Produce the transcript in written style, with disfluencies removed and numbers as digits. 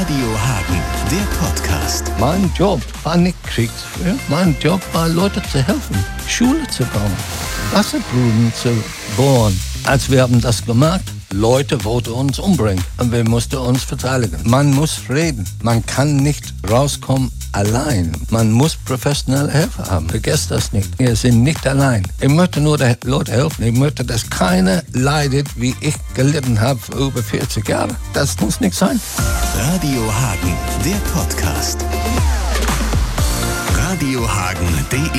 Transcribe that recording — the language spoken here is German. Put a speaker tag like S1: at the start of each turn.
S1: Radio Hagen, der Podcast.
S2: Mein Job war nicht Kriegsführer. Mein Job war, Leute zu helfen, Schule zu bauen, Wassergruben zu bohren. Als wir haben das gemacht, Leute wollten uns umbringen und wir mussten uns verteidigen. Man muss reden. Man kann nicht rauskommen allein. Man muss professionelle Hilfe haben. Vergesst das nicht. Wir sind nicht allein. Ich möchte nur den Leuten helfen. Ich möchte, dass keiner leidet, wie ich gelitten habe für über 40 Jahre. Das muss nicht sein.
S1: Radio Hagen, der Podcast. radiohagen.de